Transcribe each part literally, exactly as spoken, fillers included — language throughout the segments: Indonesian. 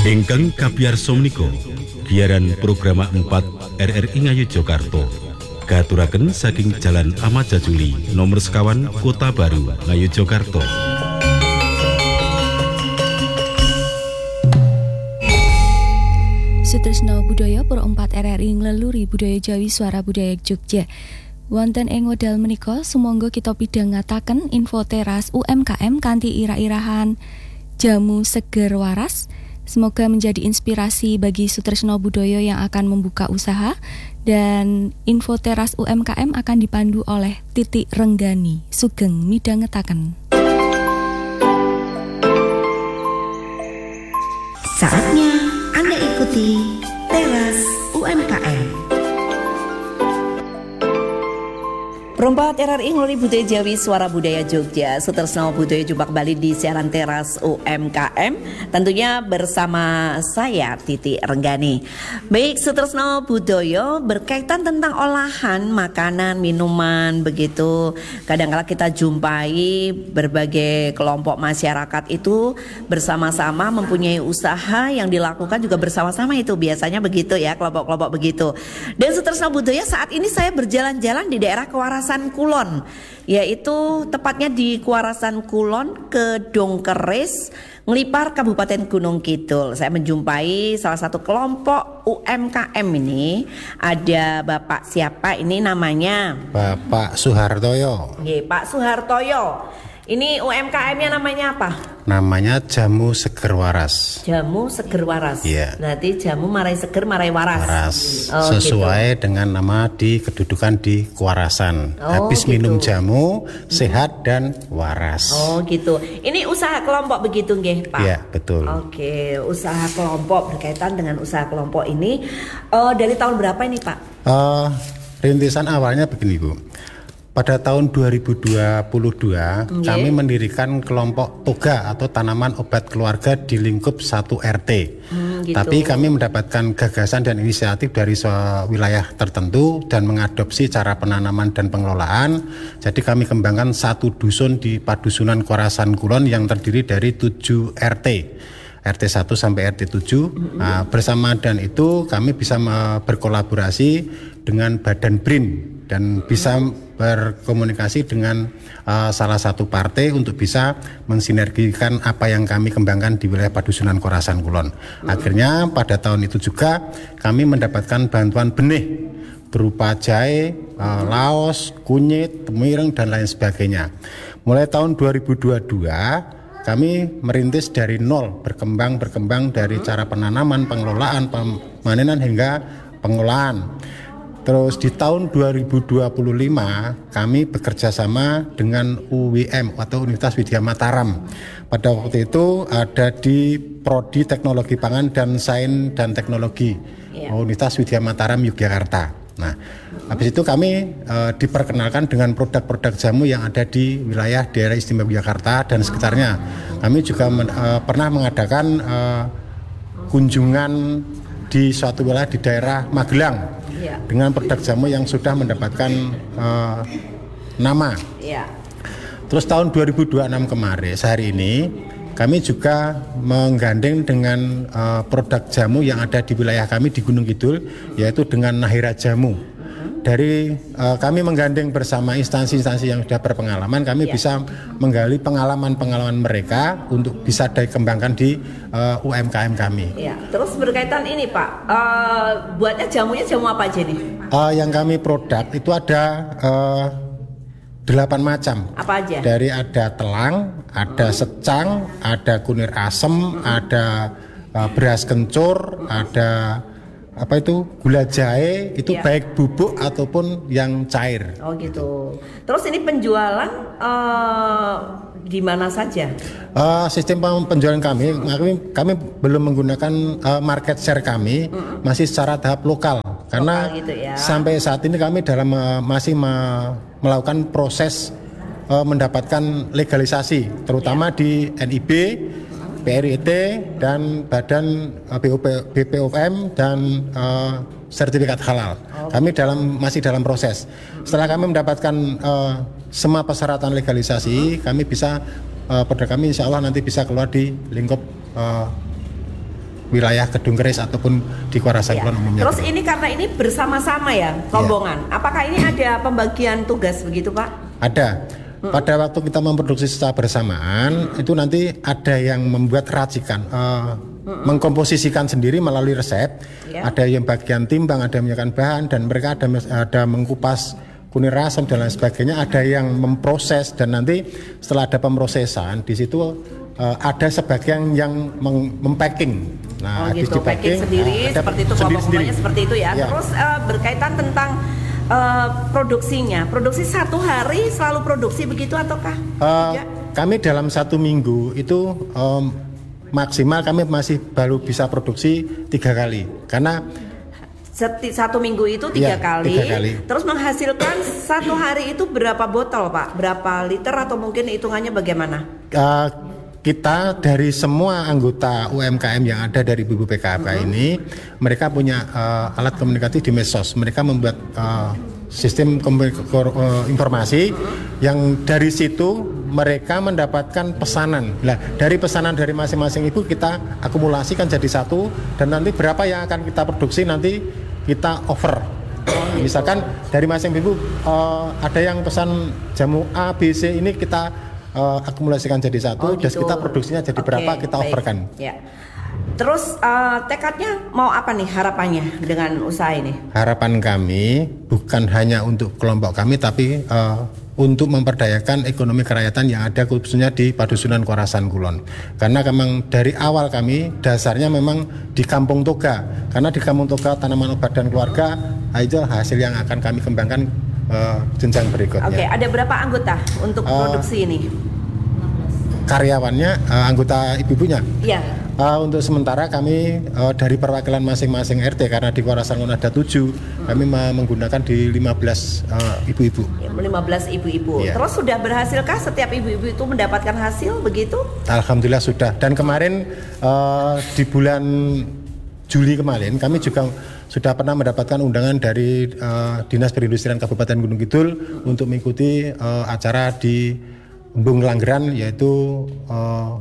Ingkang kabiyarsa menika giaran program empat R R I Ngayogyakarta katuraken saking Jalan Ahmad Jajuli nomor sekawan Kota Baru Ngayogyakarta. Sutresna budaya Pro empat R R I ngleluri budaya Jawi Swara Budaya Jogja. Wonten ing wekdal menika sumangga kita pidhangetaken info teras U M K M kanthi ira-irahan jamu seger waras. Semoga menjadi inspirasi bagi Sutresna budaya yang akan membuka usaha, dan info teras U M K M akan dipandu oleh Titi Renggani. Sugeng midhangetaken. Saatnya Anda ikuti Teras U M K M. Perempat R R I ngeluri budaya Jawi Swara Budaya Jogja. Sutresna budaya jumpa kembali di siaran Teras U M K M, tentunya bersama saya Titi Renggani. Baik, Sutresna budaya berkaitan tentang olahan makanan, minuman begitu. Kadang-kala kita jumpai berbagai kelompok masyarakat itu bersama-sama mempunyai usaha yang dilakukan juga bersama-sama, itu biasanya begitu ya, kelompok-kelompok begitu. Dan Sutresna budaya saat ini saya berjalan-jalan di daerah Kuarasan Kulon, yaitu tepatnya di Kuarasan Kulon, Kedongkeris, Nglipar, Kabupaten Gunung Kidul. Saya menjumpai salah satu kelompok U M K M ini. Ada Bapak siapa ini namanya? Bapak Suhartoyo. Nggih, Pak Suhartoyo. Ini U M K M-nya namanya apa? Namanya Jamu Seger Waras. Jamu Seger Waras. Iya. Berarti jamu marai seger marai waras. Waras. Oh, sesuai gitu. dengan nama di kedudukan di Kuarasan. Oh, Habis gitu. minum jamu sehat dan waras. Oh gitu. Ini usaha kelompok begitu nggih, Pak? Iya, betul. Oke, usaha kelompok, berkaitan dengan usaha kelompok ini uh, dari tahun berapa ini, Pak? Uh, rintisan awalnya begini, Bu. Pada tahun dua ribu dua puluh dua okay. kami mendirikan kelompok toga atau tanaman obat keluarga di lingkup satu R T. Hmm, gitu. Tapi kami mendapatkan gagasan dan inisiatif dari wilayah tertentu dan mengadopsi cara penanaman dan pengelolaan. Jadi kami kembangkan satu dusun di Padusunan Kuarasan Kulon yang terdiri dari tujuh R T. R T satu sampai R T tujuh. Mm-hmm. Nah, bersama dan itu kami bisa berkolaborasi dengan Badan B R I N dan bisa berkomunikasi dengan uh, salah satu partai untuk bisa mensinergikan apa yang kami kembangkan di wilayah Padusunan Kuarasan Kulon. Akhirnya pada tahun itu juga kami mendapatkan bantuan benih berupa jahe, uh, laos, kunyit, temireng dan lain sebagainya. Mulai tahun dua ribu dua puluh dua kami merintis dari nol, berkembang-berkembang dari cara penanaman, pengelolaan, pemanenan hingga pengolahan. Terus di tahun dua ribu dua puluh lima kami bekerja sama dengan U W M atau Universitas Widya Mataram. Pada waktu itu ada di Prodi Teknologi Pangan dan Sains dan Teknologi, yeah. Universitas Widya Mataram Yogyakarta. Nah, habis itu kami uh, diperkenalkan dengan produk-produk jamu yang ada di wilayah daerah istimewa Yogyakarta dan sekitarnya. Kami juga men, uh, pernah mengadakan uh, kunjungan di suatu wilayah di daerah Magelang, ya, dengan produk jamu yang sudah mendapatkan uh, nama. Ya. Terus tahun dua ribu dua puluh enam kemarin, sehari ini kami juga menggandeng dengan uh, produk jamu yang ada di wilayah kami di Gunung Kidul, yaitu dengan Nahira Jamu. Dari uh, kami menggandeng bersama instansi-instansi yang sudah berpengalaman, kami ya. bisa menggali pengalaman-pengalaman mereka untuk bisa dikembangkan di uh, U M K M kami. Ya. Terus berkaitan ini, Pak, uh, buatnya jamunya jamu apa aja nih? Uh, yang kami produk itu ada uh, delapan macam. Apa aja? Dari ada telang, ada hmm. secang, ada kunir asem, hmm. ada uh, beras kencur, ada apa itu gula jahe, itu ya. Baik bubuk ataupun yang cair. Oh gitu. Terus ini penjualan uh, di mana saja? Uh, sistem penjualan kami, kami, kami belum menggunakan uh, market share kami, hmm. masih secara tahap lokal. Karena lokal gitu ya. Sampai saat ini kami dalam uh, masih me- melakukan proses uh, mendapatkan legalisasi, terutama ya. Di N I B, P R I T dan Badan B P O M dan uh, sertifikat halal. Oh. Kami dalam masih dalam proses. Setelah kami mendapatkan uh, semua persyaratan legalisasi, kami bisa uh, produk kami insya Allah nanti bisa keluar di lingkup uh, wilayah Kedung Keris ataupun di Kuarasan Ya. Kulon umumnya. Terus ini karena ini bersama-sama ya rombongan. Apakah ini ada pembagian tugas begitu Pak? Ada. Pada waktu kita memproduksi secara bersamaan, itu nanti ada yang membuat racikan, uh, mengkomposisikan sendiri melalui resep. Ya. Ada yang bagian timbang, ada yang menyiapkan bahan, dan mereka ada ada mengkupas kunir asam dan lain sebagainya. Ada yang memproses, dan nanti setelah ada pemrosesan di situ uh, ada sebagian yang meng- mempacking. Oh habis gitu, packing sendiri, nah, ada seperti itu sendiri-sendiri. kelompok-kelompoknya seperti itu ya. Ya. Terus uh, berkaitan tentang uh, produksinya, produksi satu hari selalu produksi begitu ataukah? Uh, tidak? Kami dalam satu minggu itu um, maksimal kami masih baru bisa produksi tiga kali karena Seti- satu minggu itu tiga, Ya, kali, tiga kali. terus menghasilkan satu hari itu berapa botol Pak? Berapa liter atau mungkin hitungannya bagaimana? uh, kita dari semua anggota U M K M yang ada dari B U P K H K Mm-hmm. ini, mereka punya uh, alat komunikatif di medsos. Mereka membuat uh, sistem komunik- uh, informasi Mm-hmm. yang dari situ mereka mendapatkan pesanan. Nah, dari pesanan dari masing-masing ibu kita akumulasikan jadi satu, dan nanti berapa yang akan kita produksi nanti kita over. Misalkan dari masing ibu uh, ada yang pesan jamu A, B, C, ini kita Uh, akumulasikan jadi satu, Oh, dan gitu. kita produksinya jadi Oke, berapa kita baik. overkan. Ya. Terus uh, tekadnya mau apa nih harapannya dengan usaha ini? Harapan kami bukan hanya untuk kelompok kami, tapi uh, untuk memperdayakan ekonomi kerakyatan yang ada khususnya di Padusunan Kuarasan Kulon. Karena memang dari awal kami dasarnya memang di Kampung Toga. Karena di Kampung Toga tanaman obat dan keluarga, nah itu hasil yang akan kami kembangkan uh, jenjang berikutnya. Oke, ada berapa anggota untuk Uh, produksi ini? Karyawannya uh, anggota ibu-ibunya. Iya. Uh, untuk sementara kami uh, dari perwakilan masing-masing R T, karena di Kuarasan Kulon ada tujuh, kami ma- menggunakan di lima belas uh, ibu-ibu. lima belas ibu-ibu. Iya. Terus sudah berhasilkah setiap ibu-ibu itu mendapatkan hasil begitu? Alhamdulillah sudah. Dan kemarin uh, di bulan Juli kemarin kami juga sudah pernah mendapatkan undangan dari uh, Dinas Perindustrian Kabupaten Gunung Kidul untuk mengikuti uh, acara di Embung Langgeran, yaitu uh,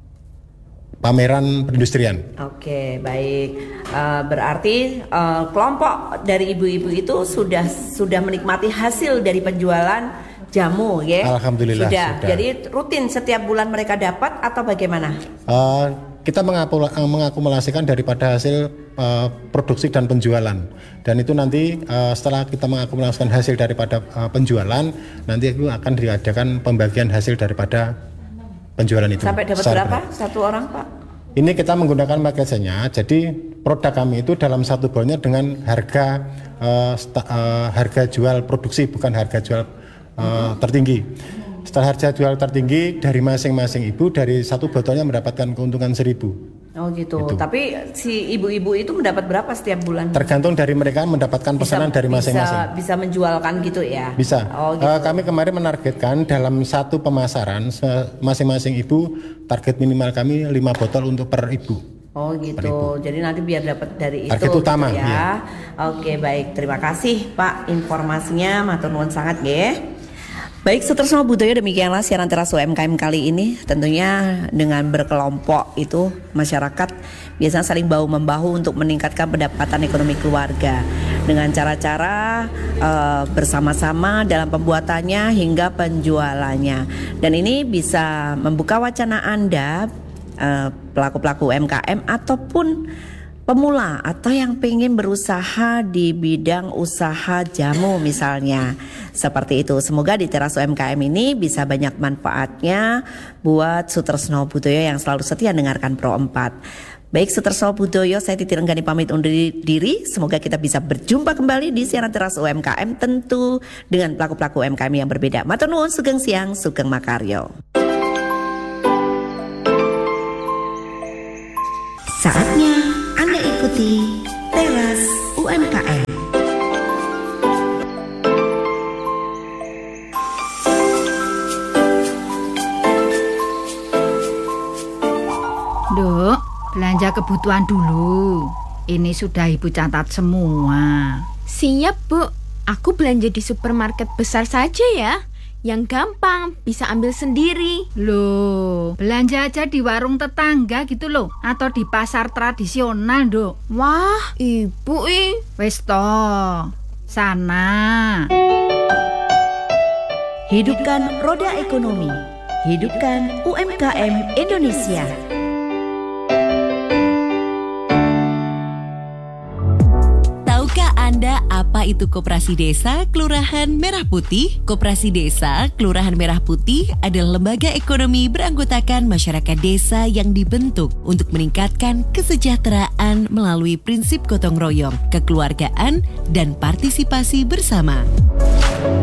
pameran perindustrian. Oke, baik. Uh, berarti uh, kelompok dari ibu-ibu itu sudah sudah menikmati hasil dari penjualan jamu, ya? Alhamdulillah Sudah. sudah. Jadi rutin setiap bulan mereka dapat atau bagaimana? Uh, kita mengapula- uh, mengakumulasikan daripada hasil uh, produksi dan penjualan, dan itu nanti uh, setelah kita mengakumulasikan hasil daripada uh, penjualan, nanti itu akan diadakan pembagian hasil daripada penjualan itu. Sampai dapat Secara berapa benar. satu orang, Pak? Ini kita menggunakan marketnya, jadi produk kami itu dalam satu bolnya dengan harga uh, sta- uh, harga jual produksi, bukan harga jual uh, tertinggi. Setelah harga jual tertinggi dari masing-masing ibu, dari satu botolnya mendapatkan keuntungan seribu. Oh gitu. Itu. Tapi si ibu-ibu itu mendapat berapa setiap bulan? Tergantung dari mereka mendapatkan pesanan dari masing-masing. Bisa, bisa menjualkan gitu ya? Bisa. Oh gitu. Uh, kami kemarin menargetkan dalam satu pemasaran se- masing-masing ibu target minimal kami lima botol untuk per ibu. Oh gitu. Jadi nanti biar dapat dari itu Target utama, gitu ya. iya. Oke, baik. Terima kasih Pak informasinya. Matur nuwun sangat nggih. Baik, seterusnya budaya, demikianlah siaran Teras U M K M kali ini. Tentunya dengan berkelompok itu masyarakat biasanya saling bahu-membahu untuk meningkatkan pendapatan ekonomi keluarga dengan cara-cara uh, bersama-sama dalam pembuatannya hingga penjualannya. Dan ini bisa membuka wacana Anda, uh, pelaku-pelaku U M K M ataupun pemula atau yang pengen berusaha di bidang usaha jamu misalnya. Seperti itu. Semoga di Teras U M K M ini bisa banyak manfaatnya buat Sutresno Budoyo yang selalu setia dengarkan Pro empat. Baik, Sutresno Budoyo, saya Titi Renggani pamit undur diri. Semoga kita bisa berjumpa kembali di siaran Teras U M K M, tentu dengan pelaku-pelaku U M K M yang berbeda. Matur nuwun, sugeng siang, sugeng makaryo. Saatnya Anda ikuti Teras U M K M. Duk, belanja kebutuhan dulu. Ini sudah Ibu catat semua. Siap, Bu. Aku belanja di supermarket besar saja ya. yang gampang, bisa ambil sendiri. Loh, belanja aja di warung tetangga gitu loh, atau di pasar tradisional, Dok. Wah, Ibu ih. Wes toh, sana. Hidupkan roda ekonomi. Hidupkan U M K M Indonesia. Tahukah Anda apa itu Koperasi Desa Kelurahan Merah Putih? Koperasi Desa Kelurahan Merah Putih adalah lembaga ekonomi beranggotakan masyarakat desa yang dibentuk untuk meningkatkan kesejahteraan melalui prinsip gotong royong, kekeluargaan, dan partisipasi bersama.